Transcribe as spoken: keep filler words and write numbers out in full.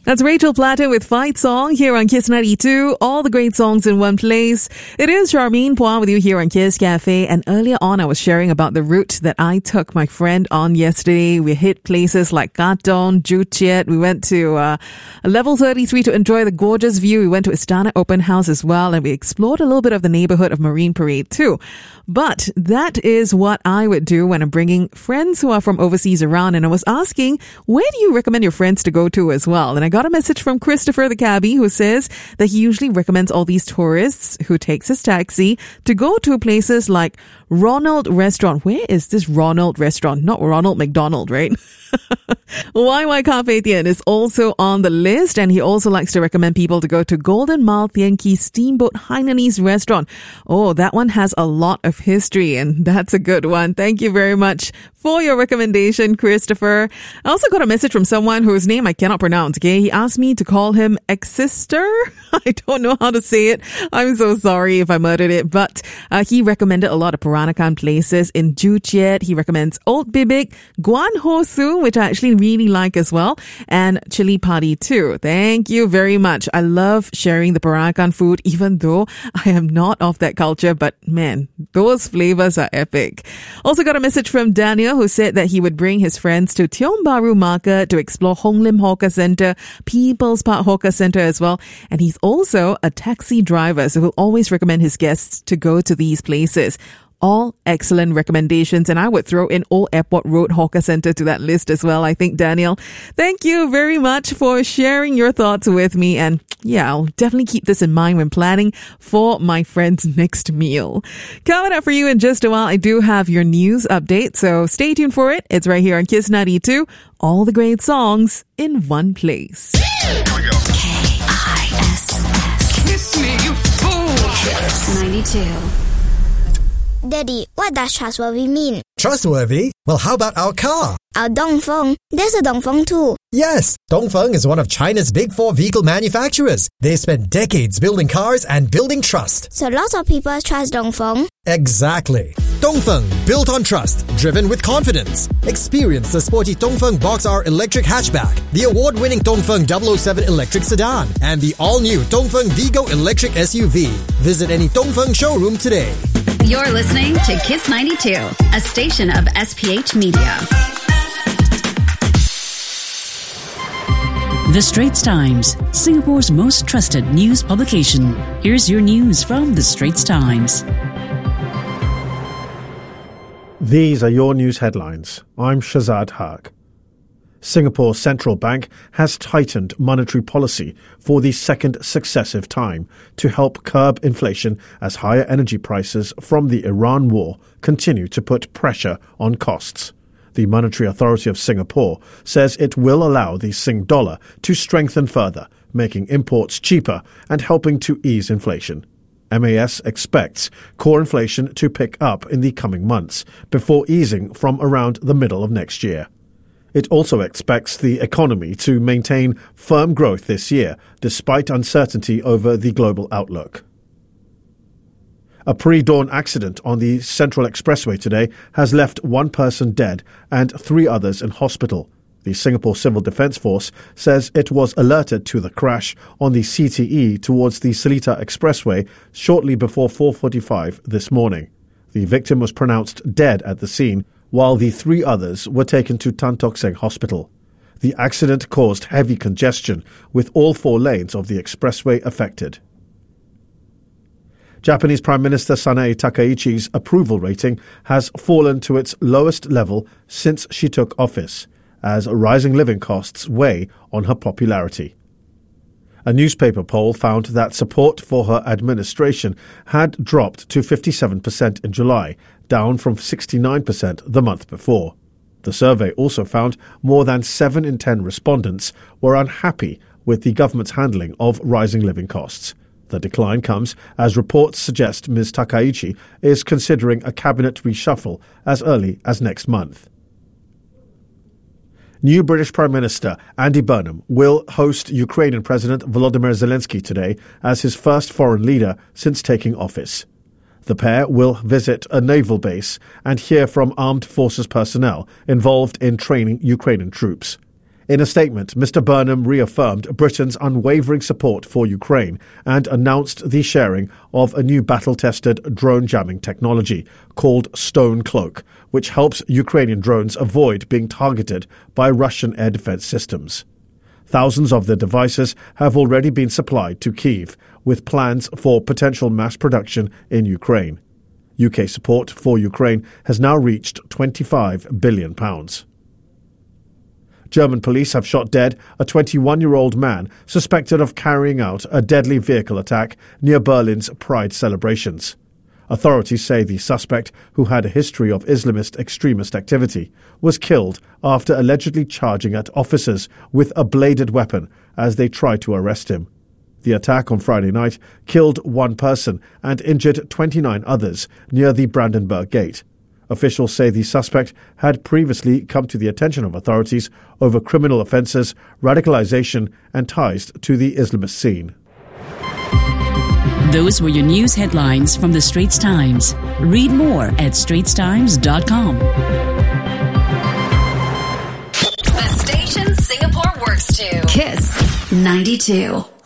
That's Rachel Platten with Fight Song here on Kiss ninety-two. All the great songs in one place. It is Charmaine Poir with you here on Kiss Cafe. And earlier on, I was sharing about the route that I took my friend on yesterday. We hit places like Katong, Joo Chiat. We went to uh, Level thirty-three to enjoy the gorgeous view. We went to Istana Open House as well. And we explored a little bit of the neighborhood of Marine Parade too. But that is what I would do when I'm bringing friends who are from overseas around. And I was asking, where do you recommend your friends to go to as well? And I got a message from Christopher the cabbie who says that he usually recommends all these tourists who takes his taxi to go to places like Ronald Restaurant. Where is this Ronald Restaurant? Not Ronald McDonald, right? Y Y Cafe Tien is also on the list, and he also likes to recommend people to go to Golden Mile Tien Kee Steamboat Hainanese Restaurant. Oh, that one has a lot of history, and that's a good one. Thank you very much for your recommendation, Christopher. I also got a message from someone whose name I cannot pronounce, okay? He asked me to call him Exister. I don't know how to say it. I'm so sorry if I murdered it, but uh, he recommended a lot of Peranakan places in Joo Chiat. He recommends Old Bibic, Guan Ho Su, which I actually really like as well, and Chili Padi too. Thank you very much. I love sharing the Peranakan food, even though I am not of that culture, but man, those flavors are epic. Also got a message from Daniel, who said that he would bring his friends to Tiong Bahru Market to explore Hong Lim Hawker Centre, People's Park Hawker Centre as well. And he's also a taxi driver, so he'll always recommend his guests to go to these places. All excellent recommendations, and I would throw in Old Airport Road Hawker Centre to that list as well, I think, Daniel. Thank you very much for sharing your thoughts with me, and yeah, I'll definitely keep this in mind when planning for my friend's next meal. Coming up for you in just a while, I do have your news update, so stay tuned for it. It's right here on Kiss ninety-two. All the great songs in one place. Here we go. K I S S. Kiss me, you fool. Kiss ninety-two. Daddy, what does trustworthy mean? Trustworthy? Well, how about our car? Our Dongfeng. There's a Dongfeng too. Yes, Dongfeng is one of China's big four vehicle manufacturers. They spent decades building cars and building trust. So lots of people trust Dongfeng. Exactly. Dongfeng, built on trust, driven with confidence. Experience the sporty Dongfeng Box R electric hatchback, the award-winning Dongfeng double oh seven electric sedan, and the all-new Dongfeng Vigo electric S U V. Visit any Dongfeng showroom today. You're listening to Kiss ninety-two, a station of S P H Media. The Straits Times, Singapore's most trusted news publication. Here's your news from The Straits Times. These are your news headlines. I'm Shazad Haq. Singapore's central bank has tightened monetary policy for the second successive time to help curb inflation as higher energy prices from the Iran war continue to put pressure on costs. The Monetary Authority of Singapore says it will allow the Sing dollar to strengthen further, making imports cheaper and helping to ease inflation. M A S expects core inflation to pick up in the coming months before easing from around the middle of next year. It also expects the economy to maintain firm growth this year, despite uncertainty over the global outlook. A pre-dawn accident on the Central Expressway today has left one person dead and three others in hospital. The Singapore Civil Defence Force says it was alerted to the crash on the C T E towards the Seletar Expressway shortly before four forty-five this morning. The victim was pronounced dead at the scene, while the three others were taken to Tan Tock Seng Hospital. The accident caused heavy congestion, with all four lanes of the expressway affected. Japanese Prime Minister Sanae Takaichi's approval rating has fallen to its lowest level since she took office, as rising living costs weigh on her popularity. A newspaper poll found that support for her administration had dropped to fifty-seven percent in July, down from sixty-nine percent the month before. The survey also found more than seven in ten respondents were unhappy with the government's handling of rising living costs. The decline comes as reports suggest Miz Takaichi is considering a cabinet reshuffle as early as next month. New British Prime Minister Andy Burnham will host Ukrainian President Volodymyr Zelensky today as his first foreign leader since taking office. The pair will visit a naval base and hear from armed forces personnel involved in training Ukrainian troops. In a statement, Mister Burnham reaffirmed Britain's unwavering support for Ukraine and announced the sharing of a new battle-tested drone jamming technology called Stone Cloak, which helps Ukrainian drones avoid being targeted by Russian air defense systems. Thousands of the devices have already been supplied to Kyiv, with plans for potential mass production in Ukraine. U K support for Ukraine has now reached twenty-five billion pounds. German police have shot dead a twenty-one-year-old man suspected of carrying out a deadly vehicle attack near Berlin's Pride celebrations. Authorities say the suspect, who had a history of Islamist extremist activity, was killed after allegedly charging at officers with a bladed weapon as they tried to arrest him. The attack on Friday night killed one person and injured twenty-nine others near the Brandenburg Gate. Officials say the suspect had previously come to the attention of authorities over criminal offences, radicalisation and ties to the Islamist scene. Those were your news headlines from the Straits Times. Read more at straits times dot com. The station Singapore works to. Kiss ninety-two.